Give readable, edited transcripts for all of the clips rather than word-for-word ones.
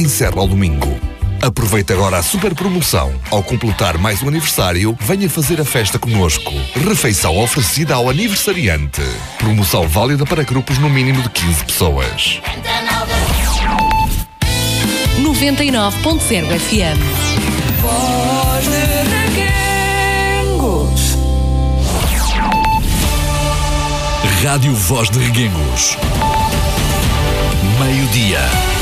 encerra ao domingo. Aproveite agora a super promoção. Ao completar mais um aniversário, venha fazer a festa connosco. Refeição oferecida ao aniversariante. Promoção válida para grupos no mínimo de 15 pessoas. 99.0 FM. Voz de Reguengos. Rádio Voz de Reguengos. Meio-dia.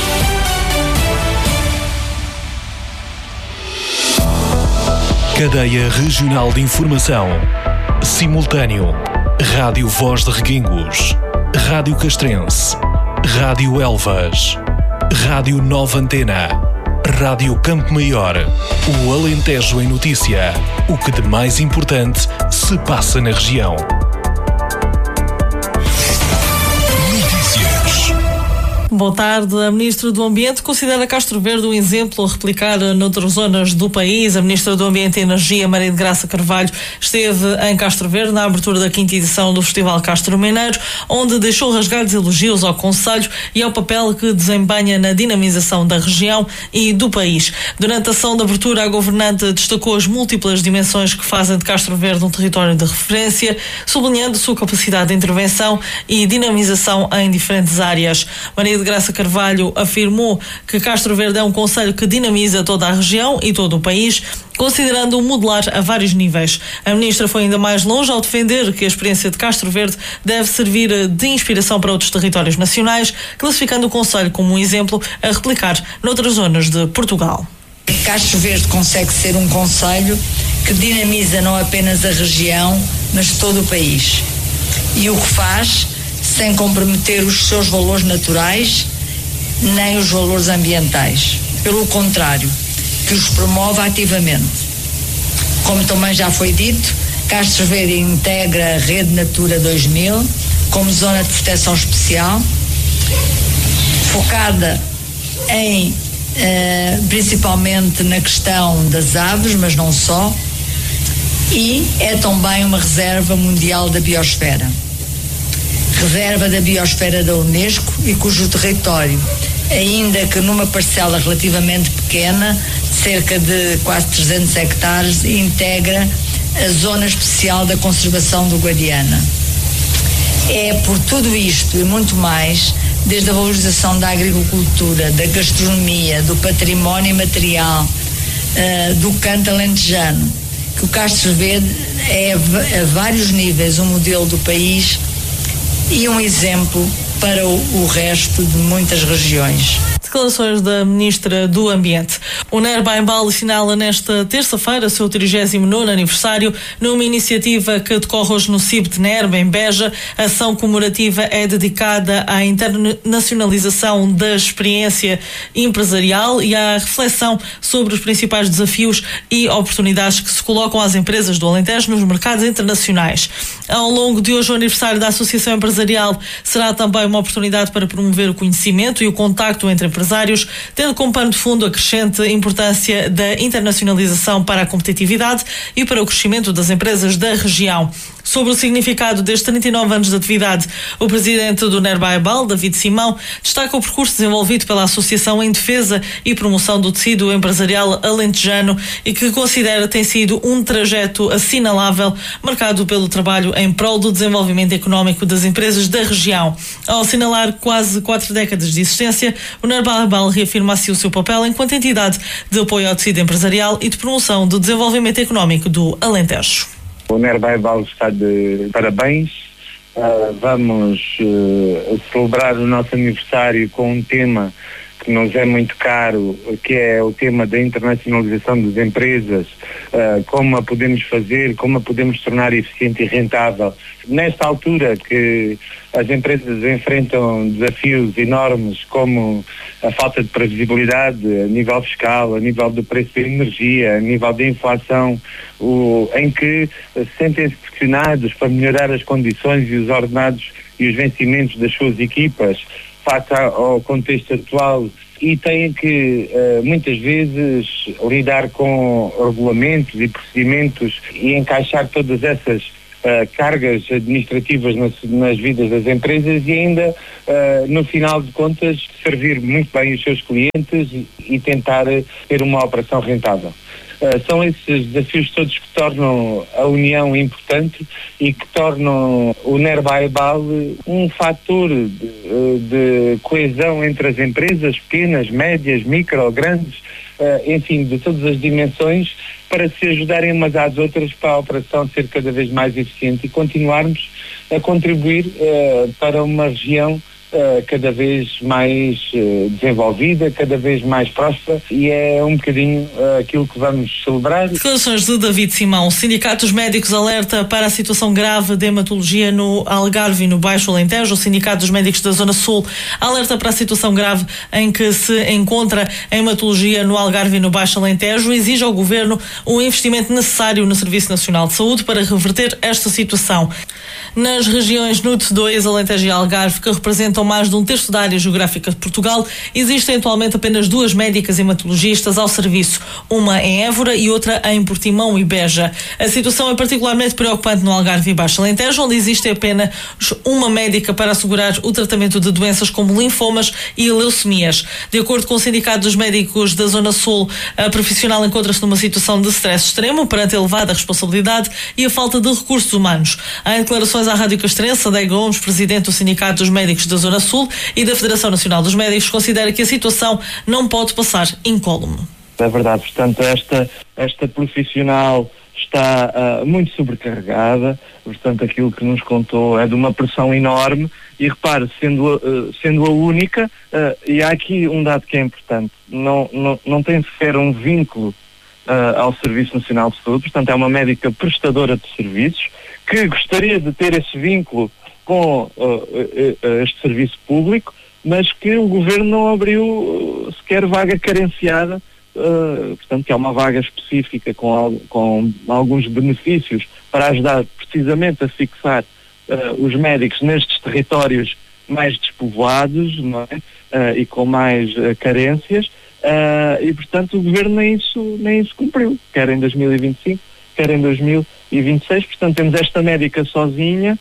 Cadeia Regional de Informação. Simultâneo. Rádio Voz de Reguengos. Rádio Castrense. Rádio Elvas. Rádio Nova Antena. Rádio Campo Maior. O Alentejo em notícia. O que de mais importante se passa na região. Boa tarde. A Ministra do Ambiente considera Castro Verde um exemplo a replicar noutras zonas do país. A Ministra do Ambiente e Energia, Maria de Graça Carvalho, esteve em Castro Verde na abertura da 5ª edição do Festival Castro Mineiro, onde deixou rasgados elogios ao Concelho e ao papel que desempenha na dinamização da região e do país. Durante a ação de abertura, a governante destacou as múltiplas dimensões que fazem de Castro Verde um território de referência, sublinhando sua capacidade de intervenção e dinamização em diferentes áreas. Maria de Graça Carvalho afirmou que Castro Verde é um concelho que dinamiza toda a região e todo o país, considerando-o modular a vários níveis. A ministra foi ainda mais longe ao defender que a experiência de Castro Verde deve servir de inspiração para outros territórios nacionais, classificando o concelho como um exemplo a replicar noutras zonas de Portugal. Castro Verde consegue ser um concelho que dinamiza não apenas a região, mas todo o país. E o que faz sem comprometer os seus valores naturais nem os valores ambientais. Pelo contrário, que os promove ativamente. Como também já foi dito, Castro Verde integra a Rede Natura 2000 como zona de proteção especial, focada em principalmente na questão das aves, mas não só, e é também uma reserva mundial da biosfera. Reserva da biosfera da Unesco e cujo território, ainda que numa parcela relativamente pequena, cerca de quase 300 hectares, integra a Zona Especial da Conservação do Guadiana. É por tudo isto e muito mais, desde a valorização da agricultura, da gastronomia, do património material, do canto alentejano, que o Castro Verde é a vários níveis um modelo do país e um exemplo para o resto de muitas regiões. Declarações da Ministra do Ambiente. O NER Baimbal assinala nesta terça-feira seu 39º aniversário numa iniciativa que decorre hoje no CIB de NER, em Beja. A ação comemorativa é dedicada à internacionalização da experiência empresarial e à reflexão sobre os principais desafios e oportunidades que se colocam às empresas do Alentejo nos mercados internacionais. Ao longo de hoje, o aniversário da Associação Empresarial será também uma oportunidade para promover o conhecimento e o contacto entre empresários, tendo como pano de fundo a crescente importância da internacionalização para a competitividade e para o crescimento das empresas da região. Sobre o significado destes 39 anos de atividade, o presidente do NER Baimbal, David Simão, destaca o percurso desenvolvido pela Associação em defesa e promoção do tecido empresarial alentejano e que considera tem sido um trajeto assinalável, marcado pelo trabalho em prol do desenvolvimento económico das empresas da região. Ao assinalar quase 4 décadas de existência, o NER Baimbal reafirma assim o seu papel enquanto entidade de apoio ao tecido empresarial e de promoção do desenvolvimento económico do Alentejo. O NER Baimbal está de parabéns. Vamos celebrar o nosso aniversário com um tema que nos é muito caro, que é o tema da internacionalização das empresas, como a podemos fazer, como a podemos tornar eficiente e rentável. Nesta altura que as empresas enfrentam desafios enormes como a falta de previsibilidade a nível fiscal, a nível do preço da energia, a nível da inflação, em que sentem-se pressionados para melhorar as condições e os ordenados e os vencimentos das suas equipas face ao contexto atual, e têm que muitas vezes lidar com regulamentos e procedimentos e encaixar todas essas cargas administrativas nas vidas das empresas e ainda, no final de contas, servir muito bem os seus clientes e tentar ter uma operação rentável. São esses desafios todos que tornam a união importante e que tornam o Nerbaebal um fator de coesão entre as empresas pequenas, médias, micro, grandes, enfim, de todas as dimensões, para se ajudarem umas às outras para a operação ser cada vez mais eficiente e continuarmos a contribuir para uma região cada vez mais desenvolvida, cada vez mais próspera, e é um bocadinho aquilo que vamos celebrar. Declarações de David Simão. O Sindicato dos Médicos alerta para a situação grave de hematologia no Algarve e no Baixo Alentejo. O Sindicato dos Médicos da Zona Sul alerta para a situação grave em que se encontra a hematologia no Algarve e no Baixo Alentejo. Exige ao Governo o investimento necessário no Serviço Nacional de Saúde para reverter esta situação. Nas regiões NUTS 2, Alentejo e Algarve, que representam mais de um terço da área geográfica de Portugal, existem atualmente apenas 2 médicas hematologistas ao serviço, uma em Évora e outra em Portimão e Beja. A situação é particularmente preocupante no Algarve e Baixo Alentejo, onde existe apenas uma médica para assegurar o tratamento de doenças como linfomas e leucemias. De acordo com o Sindicato dos Médicos da Zona Sul, a profissional encontra-se numa situação de stress extremo perante a elevada responsabilidade e a falta de recursos humanos. Em declarações à Rádio Castrense, André Gomes, presidente do Sindicato dos Médicos da Zona Sul e da Federação Nacional dos Médicos, considera que a situação não pode passar incólume. É verdade, portanto, esta profissional está muito sobrecarregada, portanto, aquilo que nos contou é de uma pressão enorme e, repare, sendo a única, e há aqui um dado que é importante, não tem sequer um vínculo ao Serviço Nacional de Saúde, portanto, é uma médica prestadora de serviços que gostaria de ter esse vínculo com este serviço público, mas que o Governo não abriu sequer vaga carenciada, portanto, que é uma vaga específica com alguns benefícios para ajudar precisamente a fixar os médicos nestes territórios mais despovoados, não é? E com mais carências, e portanto o Governo nem isso cumpriu, quer em 2025, quer em 2026, portanto temos esta médica sozinha,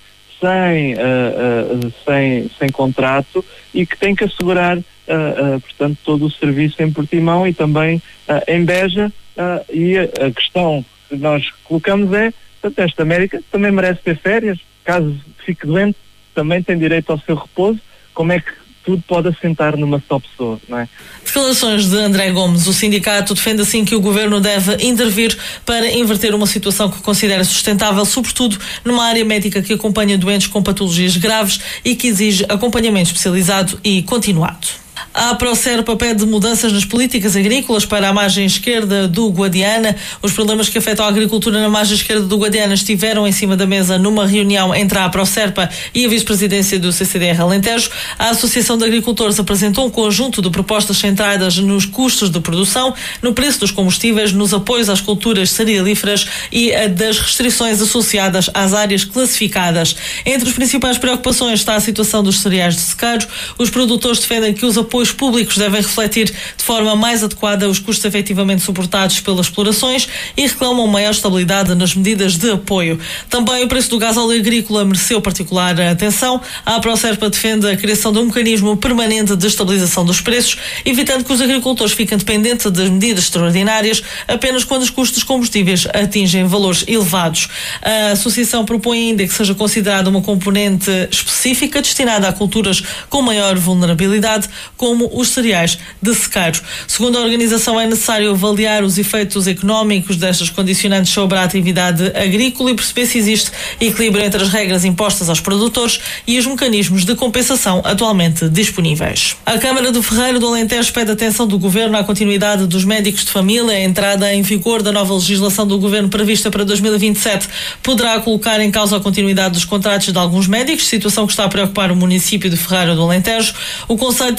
sem contrato e que tem que assegurar, portanto, todo o serviço em Portimão e também em Beja, e a questão que nós colocamos é, portanto, esta médica também merece ter férias, caso fique doente, também tem direito ao seu repouso. Como é que tudo pode assentar numa só pessoa, não é? Declarações de André Gomes. O sindicato defende assim que o Governo deve intervir para inverter uma situação que considera sustentável, sobretudo numa área médica que acompanha doentes com patologias graves e que exige acompanhamento especializado e continuado. A Proserpa pede mudanças nas políticas agrícolas para a margem esquerda do Guadiana. Os problemas que afetam a agricultura na margem esquerda do Guadiana estiveram em cima da mesa numa reunião entre a Proserpa e a vice-presidência do CCDR Alentejo. A Associação de Agricultores apresentou um conjunto de propostas centradas nos custos de produção, no preço dos combustíveis, nos apoios às culturas cerealíferas e das restrições associadas às áreas classificadas. Entre as principais preocupações está a situação dos cereais de secagem. Os produtores defendem que os apoios públicos devem refletir de forma mais adequada os custos efetivamente suportados pelas explorações e reclamam maior estabilidade nas medidas de apoio. Também o preço do gás óleo agrícola mereceu particular atenção. A Proserpa defende a criação de um mecanismo permanente de estabilização dos preços, evitando que os agricultores fiquem dependentes das medidas extraordinárias apenas quando os custos de combustíveis atingem valores elevados. A associação propõe ainda que seja considerada uma componente específica destinada a culturas com maior vulnerabilidade, como os cereais de secagem. Segundo a organização, é necessário avaliar os efeitos económicos destas condicionantes sobre a atividade agrícola e perceber se existe equilíbrio entre as regras impostas aos produtores e os mecanismos de compensação atualmente disponíveis. A Câmara do Ferreiro do Alentejo pede atenção do Governo à continuidade dos médicos de família. A entrada em vigor da nova legislação do Governo prevista para 2027 poderá colocar em causa a continuidade dos contratos de alguns médicos, situação que está a preocupar o município de Ferreiro do Alentejo. O Conselho tem conseguido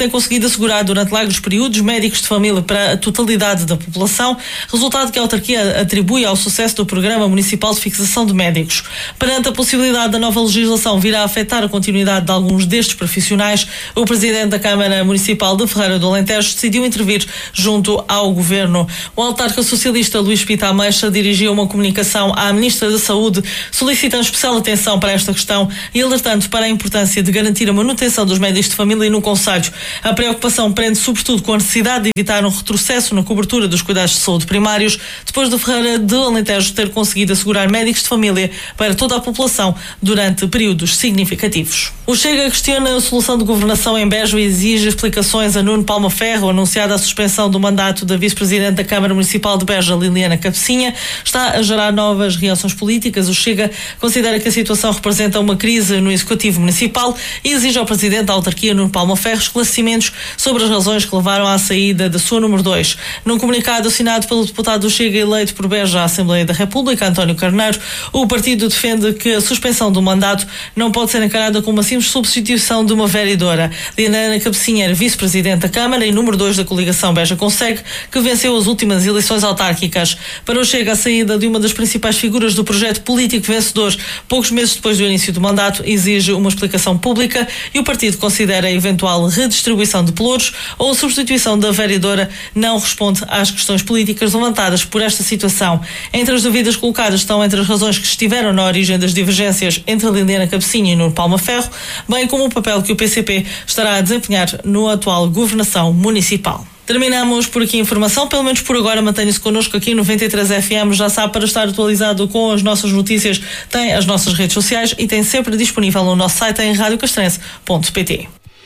conseguido assegurar durante largos períodos médicos de família para a totalidade da população, resultado que a autarquia atribui ao sucesso do Programa Municipal de Fixação de Médicos. Perante a possibilidade da nova legislação vir a afetar a continuidade de alguns destes profissionais, o Presidente da Câmara Municipal de Ferreira do Alentejo decidiu intervir junto ao Governo. O autarca socialista Luís Pita Ameixa dirigiu uma comunicação à Ministra da Saúde, solicitando especial atenção para esta questão e alertando para a importância de garantir a manutenção dos médicos de família no concelho. A preocupação prende sobretudo com a necessidade de evitar um retrocesso na cobertura dos cuidados de saúde primários, depois de Ferreira do Alentejo ter conseguido assegurar médicos de família para toda a população durante períodos significativos. O Chega questiona a solução de governação em Beja e exige explicações a Nuno Palma Ferro, anunciada a suspensão do mandato da Vice-Presidente da Câmara Municipal de Beja, Liliana Cabecinha, está a gerar novas reações políticas. O Chega considera que a situação representa uma crise no Executivo Municipal e exige ao Presidente da autarquia, Nuno Palma Ferro, esclarecimentos sobre as razões que levaram à saída da sua número 2. Num comunicado assinado pelo deputado do Chega eleito por Beja à Assembleia da República, António Carneiro, o partido defende que a suspensão do mandato não pode ser encarada como uma simples substituição de uma vereadora. Liliana Cabecinha era vice-presidente da Câmara e número 2 da coligação Beja Consegue, que venceu as últimas eleições autárquicas. Para o Chega, a saída de uma das principais figuras do projeto político vencedor, poucos meses depois do início do mandato, exige uma explicação pública e o partido considera a eventual redistribuição de pelouros ou a substituição da vereadora não responde às questões políticas levantadas por esta situação. Entre as dúvidas colocadas estão entre as razões que estiveram na origem das divergências entre Liliana Cabecinha e Nuno Palma Ferro, bem como o papel que o PCP estará a desempenhar no atual governação municipal. Terminamos por aqui a informação, pelo menos por agora. Mantenha-se connosco aqui no 93 FM, já sabe, para estar atualizado com as nossas notícias, tem as nossas redes sociais e tem sempre disponível no nosso site em radiocastrense.pt.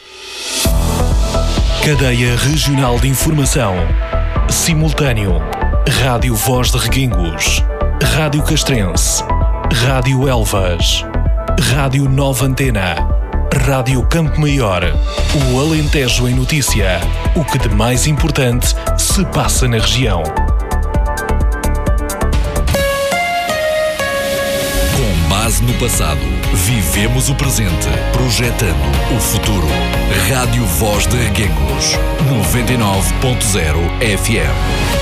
Cadeia Regional de Informação. Simultâneo. Rádio Voz de Reguengos. Rádio Castrense. Rádio Elvas. Rádio Nova Antena. Rádio Campo Maior. O Alentejo em Notícia. O que de mais importante se passa na região. Com base no passado, vivemos o presente, projetando o futuro. Rádio Voz de Reguengos, 99.0 FM.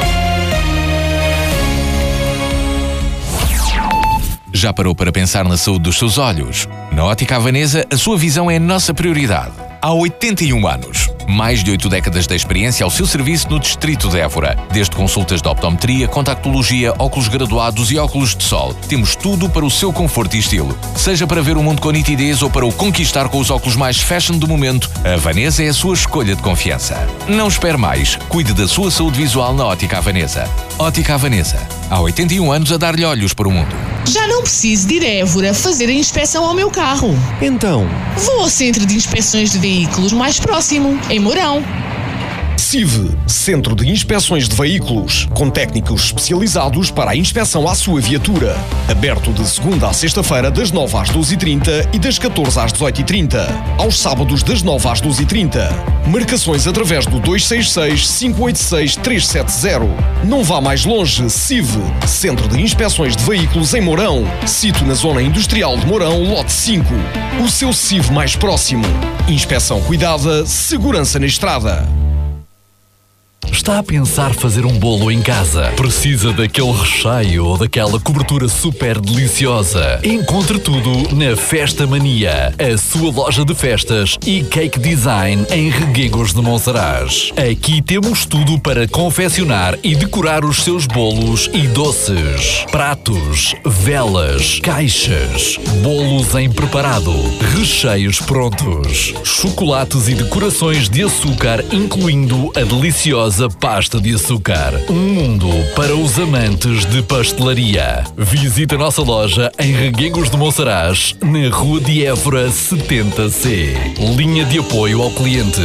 Já parou para pensar na saúde dos seus olhos? Na Ótica Havanesa, a sua visão é a nossa prioridade. Há 81 anos. Mais de 8 décadas de experiência ao seu serviço no Distrito de Évora. Desde consultas de optometria, contactologia, óculos graduados e óculos de sol. Temos tudo para o seu conforto e estilo. Seja para ver o mundo com nitidez ou para o conquistar com os óculos mais fashion do momento, a Havanesa é a sua escolha de confiança. Não espere mais. Cuide da sua saúde visual na Ótica Havanesa. Ótica Havanesa. Há 81 anos a dar-lhe olhos para o mundo. Já não preciso de ir a Évora fazer a inspeção ao meu carro. Então? Vou ao Centro de Inspeções de Veículos mais próximo, em Mourão. CIV, Centro de Inspeções de Veículos, com técnicos especializados para a inspeção à sua viatura. Aberto de segunda à sexta-feira das 9 às 12h30 e das 14 às 18h30. Aos sábados das 9 às 12h30. Marcações através do 266-586-370. Não vá mais longe, CIV, Centro de Inspeções de Veículos em Mourão. Sito na Zona Industrial de Mourão, lote 5. O seu CIV mais próximo. Inspeção cuidada, segurança na estrada. Está a pensar fazer um bolo em casa? Precisa daquele recheio ou daquela cobertura super deliciosa? Encontre tudo na Festa Mania, a sua loja de festas e cake design em Reguengos de Monsaraz. Aqui temos tudo para confeccionar e decorar os seus bolos e doces. Pratos, velas, caixas, bolos em preparado, recheios prontos, chocolates e decorações de açúcar, incluindo a deliciosa pasta de açúcar. Um mundo para os amantes de pastelaria. Visite a nossa loja em Reguengos de Monsaraz, na Rua de Évora 70C. Linha de apoio ao cliente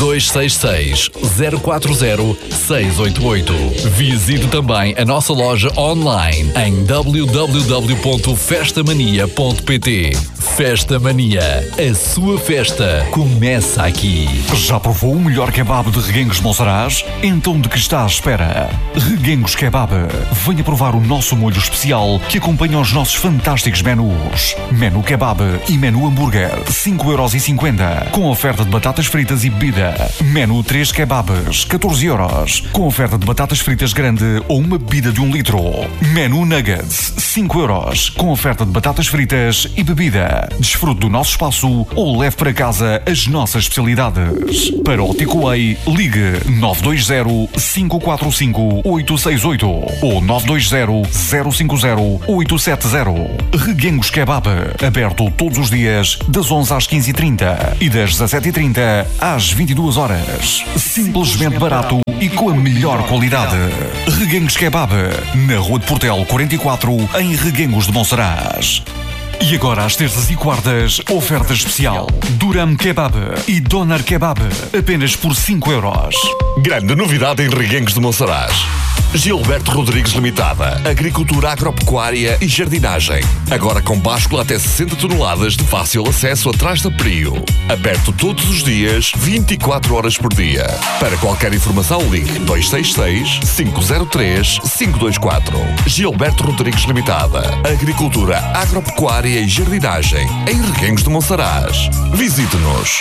266-040-688. Visite também a nossa loja online em www.festamania.pt. Festa Mania. A sua festa começa aqui. Já provou o melhor kebab de Reguengos de Monsaraz? Então de que está à espera? Reguengos Kebab. Venha provar o nosso molho especial que acompanha os nossos fantásticos menus. Menu kebab e menu hambúrguer, 5,50€, com oferta de batatas fritas e bebida. Menu 3 kebabs, 14€, com oferta de batatas fritas grande ou uma bebida de 1 litro. Menu nuggets, 5€, com oferta de batatas fritas e bebida. Desfrute do nosso espaço ou leve para casa as nossas especialidades. Para o takeaway, ligue 920-545-868 ou 920-050-870. Reguengos Kebab, aberto todos os dias das 11 às 15h30 e das 17h30 às 22h. Simplesmente barato e com a melhor qualidade. Reguengos Kebab, na Rua de Portel 44, em Reguengos de Monsaraz. E agora, às terças e quartas, oferta especial. Duram Kebab e Doner Kebab, apenas por 5€. Grande novidade em Reguengos de Monsaraz. Gilberto Rodrigues Limitada, Agricultura Agropecuária e Jardinagem. Agora com báscula até 60 toneladas de fácil acesso atrás da Prio. Aberto todos os dias, 24 horas por dia. Para qualquer informação, ligue 266-503-524. Gilberto Rodrigues Limitada, Agricultura Agropecuária e Jardinagem, em Reguengos de Monsaraz. Visite-nos.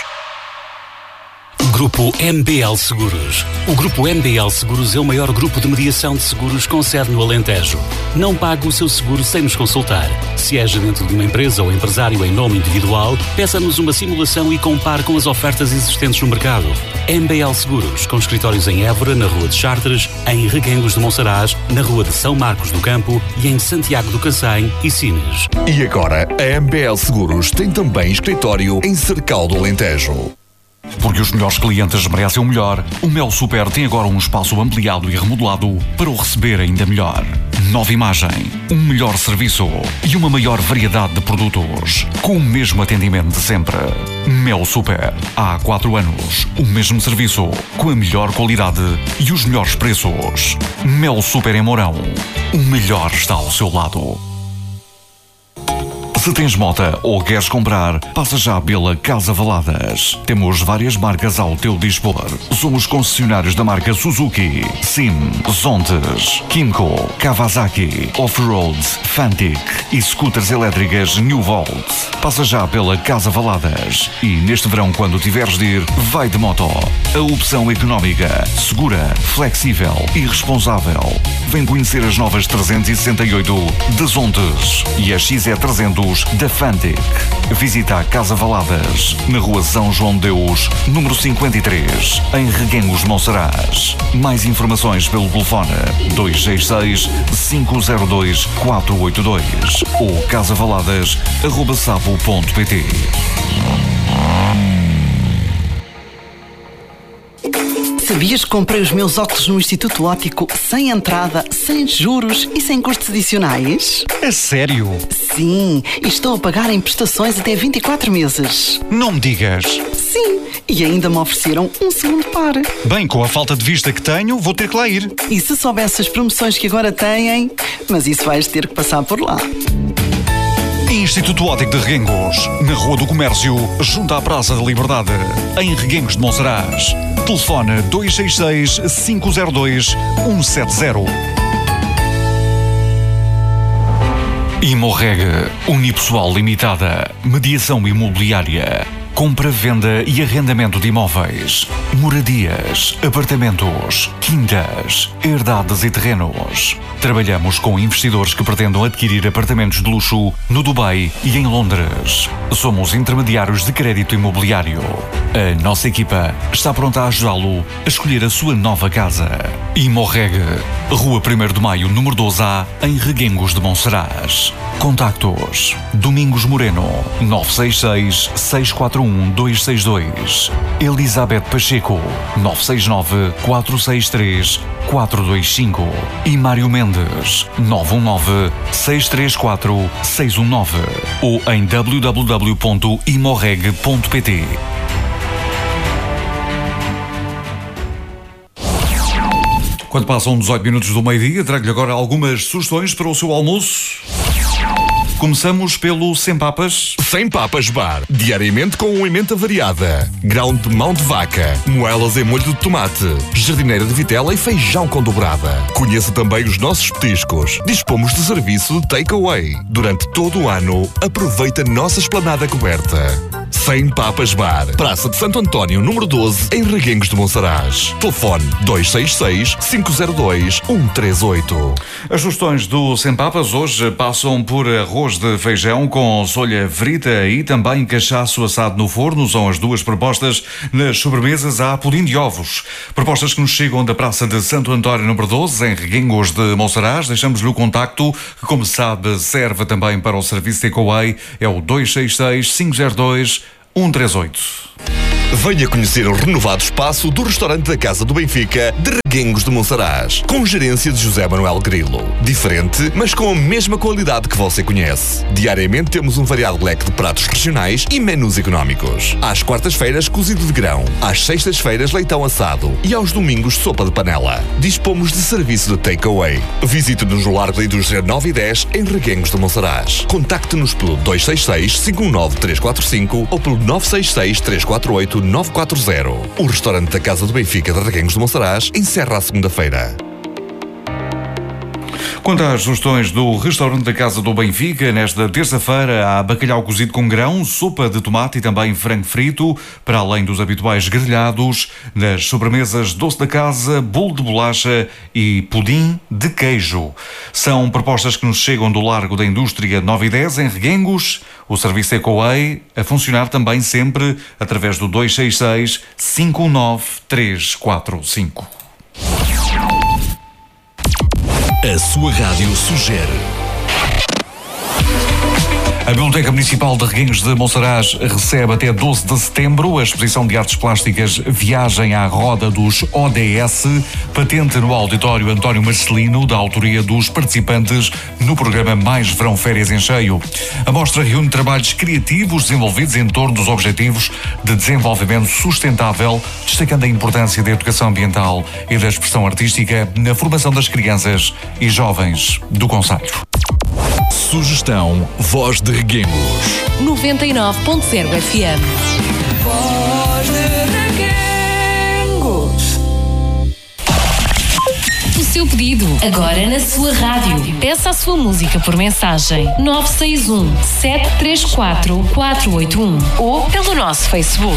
Grupo MBL Seguros. O Grupo MBL Seguros é o maior grupo de mediação de seguros com sede no Alentejo. Não pague o seu seguro sem nos consultar. Se é gerente de uma empresa ou empresário em nome individual, peça-nos uma simulação e compare com as ofertas existentes no mercado. MBL Seguros, com escritórios em Évora, na Rua de Chartres, em Reguengos de Monsaraz, na Rua de São Marcos do Campo e em Santiago do Cacém e Sines. E agora, a MBL Seguros tem também escritório em Cercal do Alentejo. Porque os melhores clientes merecem o melhor, o Mel Super tem agora um espaço ampliado e remodelado para o receber ainda melhor. Nova imagem, um melhor serviço e uma maior variedade de produtos, com o mesmo atendimento de sempre. Mel Super, há 4 anos, o mesmo serviço, com a melhor qualidade e os melhores preços. Mel Super em Mourão, o melhor está ao seu lado. Se tens mota ou queres comprar, passa já pela Casa Valadas. Temos várias marcas ao teu dispor. Somos concessionários da marca Suzuki, Sim, Zontes, Kimco, Kawasaki, Off-Road, Fantic e scooters elétricas New Volt. Passa já pela Casa Valadas e neste verão, quando tiveres de ir, vai de moto. A opção económica, segura, flexível e responsável. Vem conhecer as novas 368 de Zontes e a XE300 da Fantic. Visita a Casa Valadas, na Rua São João de Deus, número 53, em Reguengos de Monsaraz. Mais informações pelo telefone 266-502-482 ou casavaladas@sapo.pt. Sabias que comprei os meus óculos no Instituto Óptico sem entrada, sem juros e sem custos adicionais? É sério? Sim, e estou a pagar em prestações até 24 meses. Não me digas. Sim, e ainda me ofereceram um segundo par. Bem, com a falta de vista que tenho, vou ter que lá ir. E se soubesse as promoções que agora têm, mas isso vais ter que passar por lá. Instituto Óptico de Reguengos, na Rua do Comércio, junto à Praça da Liberdade, em Reguengos de Monsaraz. Telefone 266-502-170. Imorreg, Unipessoal Limitada, Mediação Imobiliária. Compra, venda e arrendamento de imóveis, moradias, apartamentos, quintas, herdades e terrenos. Trabalhamos com investidores que pretendam adquirir apartamentos de luxo no Dubai e em Londres. Somos intermediários de crédito imobiliário. A nossa equipa está pronta a ajudá-lo a escolher a sua nova casa. Imorreg, Rua 1º de Maio, número 12A, em Reguengos de Monsaraz. Contactos: Domingos Moreno, 966-641-262. Elizabeth Pacheco, 969-463-425. E Mário Mendes, 919-634-619. Ou em www.imorreg.pt. Quando passam 18 minutos do meio-dia, trago-lhe agora algumas sugestões para o seu almoço. Começamos pelo Sem Papas. Sem Papas Bar. Diariamente com uma emenda variada. Grão de mão de vaca. Moelas em molho de tomate. Jardineira de vitela e feijão com dobrada. Conheça também os nossos petiscos. Dispomos de serviço de take-away. Durante todo o ano, aproveita a nossa esplanada coberta. Sem Papas Bar. Praça de Santo António, número 12, em Reguengos de Monsaraz. Telefone 266-502-138. As sugestões do Sem Papas hoje passam por arroz de feijão com solha frita e também cachaço assado no forno. São as duas propostas. Nas sobremesas há pudim de ovos. Propostas que nos chegam da Praça de Santo António, número 12, em Reguengos de Monsaraz. Deixamos-lhe o contacto, que, como sabe, serve também para o serviço takeaway. É o 266-502-138. Venha conhecer o renovado espaço do restaurante da Casa do Benfica de Reguengos de Monsaraz, com gerência de José Manuel Grilo. Diferente, mas com a mesma qualidade que você conhece. Diariamente temos um variado leque de pratos regionais e menus económicos. Às quartas-feiras, cozido de grão. Às sextas-feiras, leitão assado. E aos domingos, sopa de panela. Dispomos de serviço de take-away. Visite-nos no Largo da Indústria 9 e 10, em Reguengos de Monsaraz. Contacte-nos pelo 266-519-345 ou pelo 966-348-940. O restaurante da Casa do Benfica de Reguengos de Monsaraz encerra a segunda-feira. Quanto às sugestões do restaurante da Casa do Benfica, nesta terça-feira há bacalhau cozido com grão, sopa de tomate e também frango frito, para além dos habituais grelhados. Nas sobremesas, doce da casa, bolo de bolacha e pudim de queijo. São propostas que nos chegam do Largo da Indústria 9 e 10, em Reguengos. O serviço takeaway a funcionar também sempre através do 266-519-345. A sua rádio sugere. A Biblioteca Municipal de Reguengos de Monsaraz recebe até 12 de setembro a exposição de artes plásticas Viagem à Roda dos ODS, patente no auditório António Marcelino, da autoria dos participantes no programa Mais Verão Férias em Cheio. A mostra reúne trabalhos criativos desenvolvidos em torno dos objetivos de desenvolvimento sustentável, destacando a importância da educação ambiental e da expressão artística na formação das crianças e jovens do concelho. Sugestão Voz de Reguengos 99.0 FM. Voz de Reguengos. O seu pedido, agora na sua rádio. Peça a sua música por mensagem 961-734-481 ou pelo nosso Facebook.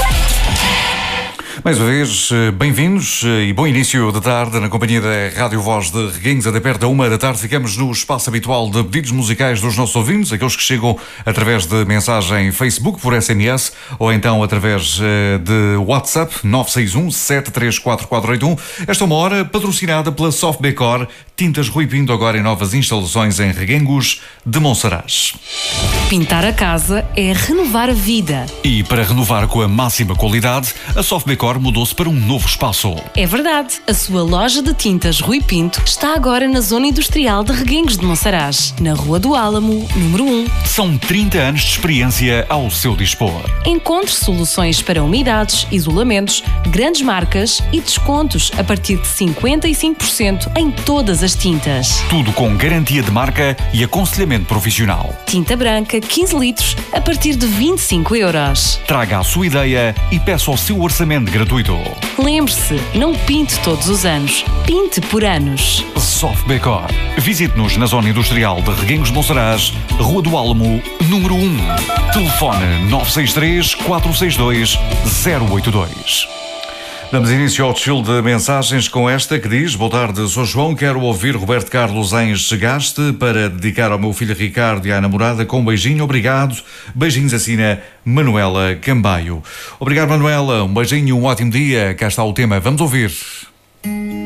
Mais uma vez, bem-vindos e bom início de tarde na companhia da Rádio Voz de Reguengos. Até perto da 1 da tarde ficamos no espaço habitual de pedidos musicais dos nossos ouvintes, aqueles que chegam através de mensagem Facebook por SMS ou então através de WhatsApp 961-734-481. Esta é uma hora patrocinada pela Softbecor, Tintas Rui Pinto, agora em novas instalações em Reguengos de Monsaraz. Pintar a casa é renovar a vida. E para renovar com a máxima qualidade, a Softbecor mudou-se para um novo espaço. É verdade. A sua loja de tintas Rui Pinto está agora na zona industrial de Reguengos de Monsaraz, na Rua do Álamo, número 1. São 30 anos de experiência ao seu dispor. Encontre soluções para umidades, isolamentos, grandes marcas e descontos a partir de 55% em todas as tintas. Tudo com garantia de marca e aconselhamento profissional. Tinta branca, 15 litros, a partir de 25 euros. Traga a sua ideia e peça o seu orçamento gratuito. Lembre-se, não pinte todos os anos, pinte por anos. Softbecor. Visite-nos na zona industrial de Reguengos de Monsaraz, Rua do Álamo, número 1. Telefone 963-462-082. Damos início ao desfile de mensagens com esta que diz: boa tarde, sou João, quero ouvir Roberto Carlos em Chegaste para dedicar ao meu filho Ricardo e à namorada com um beijinho, obrigado. Beijinhos, assina Manuela Cambaio. Obrigado, Manuela, um beijinho, um ótimo dia. Cá está o tema, vamos ouvir.